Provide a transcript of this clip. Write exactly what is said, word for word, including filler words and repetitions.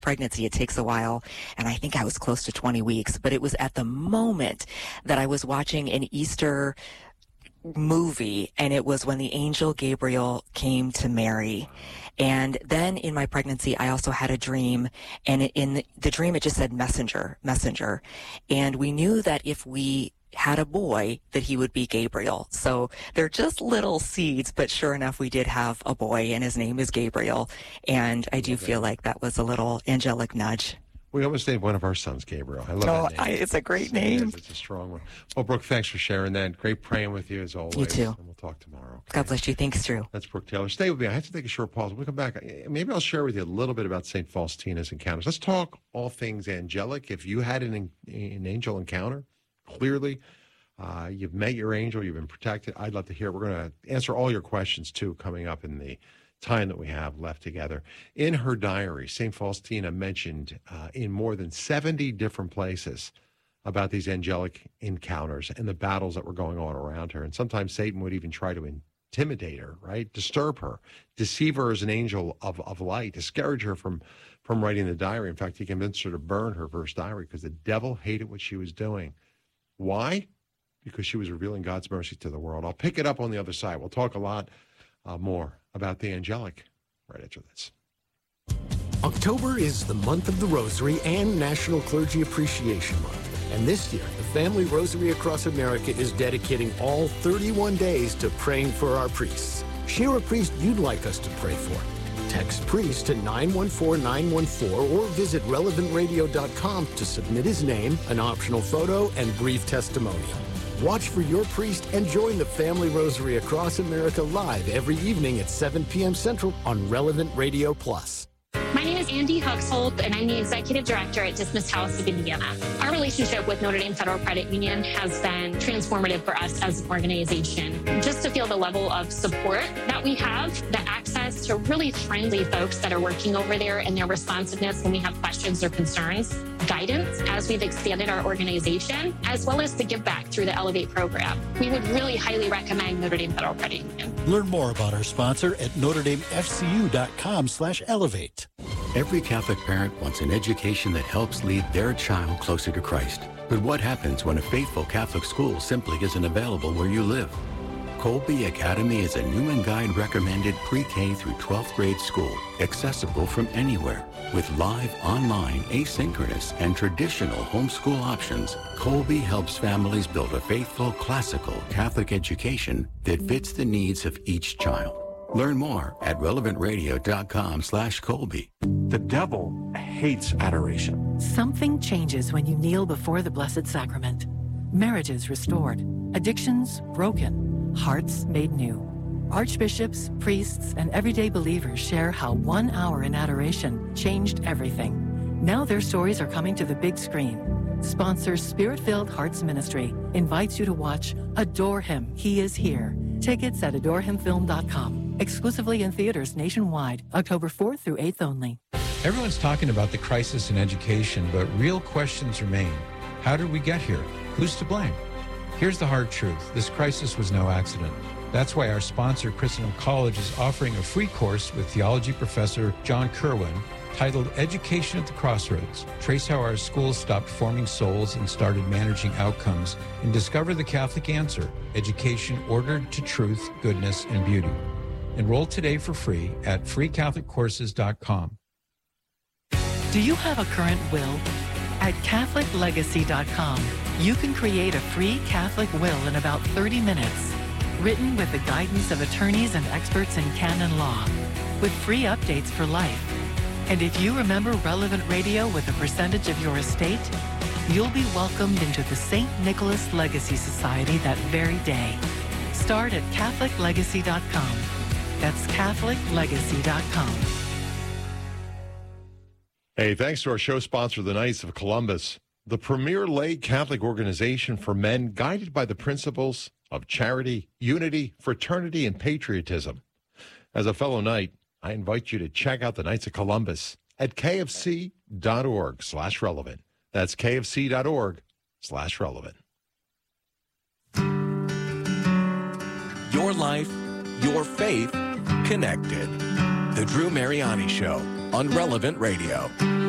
pregnancy, it takes a while, and I think I was close to twenty weeks, but it was at the moment that I was watching an Easter movie, and it was when the angel Gabriel came to Mary. And then in my pregnancy, I also had a dream, and in the, the dream, it just said messenger, messenger. And we knew that if we had a boy, that he would be Gabriel. So they're just little seeds, but sure enough, we did have a boy, and his name is Gabriel. And I do feel like that was a little angelic nudge. We almost named one of our sons Gabriel. I love oh, that name. I, it's a great name. It is. It's a strong one. Well, Brooke, thanks for sharing that. Great praying with you as always. You too. And we'll talk tomorrow. Okay? God bless you. Thanks, Drew. That's Brooke Taylor. Stay with me. I have to take a short pause. When we come back, maybe I'll share with you a little bit about Saint Faustina's encounters. Let's talk all things angelic. If you had an, an angel encounter, clearly uh, you've met your angel, you've been protected. I'd love to hear. We're going to answer all your questions, too, coming up in the time that we have left together. In her diary, Saint Faustina mentioned uh, in more than seventy different places about these angelic encounters and the battles that were going on around her. And sometimes Satan would even try to intimidate her, right? Disturb her, deceive her as an angel of, of light, discourage her from, from writing the diary. In fact, he convinced her to burn her first diary because the devil hated what she was doing. Why? Because she was revealing God's mercy to the world. I'll pick it up on the other side. We'll talk a lot uh, more about the angelic right after this. October is the month of the Rosary and National Clergy Appreciation Month. And this year, the Family Rosary Across America is dedicating all thirty-one days to praying for our priests. Share a priest you'd like us to pray for. Text priest to nine one four nine one four or visit relevant radio dot com to submit his name, an optional photo, and brief testimonial. Watch for your priest and join the Family Rosary Across America live every evening at seven p.m. Central on Relevant Radio Plus. My name is Andy Huxhold, and I'm the Executive Director at Dismas House of Indiana. Our relationship with Notre Dame Federal Credit Union has been transformative for us as an organization. Just to feel the level of support that we have, the access to really friendly folks that are working over there and their responsiveness when we have questions or concerns, guidance as we've expanded our organization, as well as the give back through the Elevate program. We would really highly recommend Notre Dame Federal Credit Union. Learn more about our sponsor at notre dame f c u dot com slash elevate. Every Catholic parent wants an education that helps lead their child closer to Christ. But what happens when a faithful Catholic school simply isn't available where you live? Colby Academy is a Newman Guide recommended pre-K through twelfth grade school, accessible from anywhere. With live, online, asynchronous, and traditional homeschool options, Colby helps families build a faithful, classical Catholic education that fits the needs of each child. Learn more at relevant radio dot com slash Colby. The devil hates adoration. Something changes when you kneel before the Blessed Sacrament. Marriages restored, addictions broken, hearts made new. Archbishops, priests, and everyday believers share how one hour in adoration changed everything. Now their stories are coming to the big screen. Sponsor Spirit-Filled Hearts Ministry invites you to watch Adore Him, He Is Here. Tickets at adore him film dot com. Exclusively in theaters nationwide, October fourth through eighth only. Everyone's talking about the crisis in education, but real questions remain. How did we get here? Who's to blame? Here's the hard truth. This crisis was no accident. That's why our sponsor, Christendom College, is offering a free course with theology professor John Kerwin titled Education at the Crossroads. Trace how our schools stopped forming souls and started managing outcomes, and discover the Catholic answer, education ordered to truth, goodness, and beauty. Enroll today for free at free catholic courses dot com. Do you have a current will? At catholic legacy dot com, you can create a free Catholic will in about thirty minutes, written with the guidance of attorneys and experts in canon law, with free updates for life. And if you remember Relevant Radio with a percentage of your estate, you'll be welcomed into the Saint Nicholas Legacy Society that very day. Start at catholic legacy dot com. That's catholic legacy dot com. Hey, thanks to our show sponsor, the Knights of Columbus, the premier lay Catholic organization for men guided by the principles of charity, unity, fraternity, and patriotism. As a fellow Knight, I invite you to check out the Knights of Columbus at kfc.org slash relevant. That's kfc.org slash relevant. Your life, your faith, connected. The Drew Mariani Show on Relevant Radio.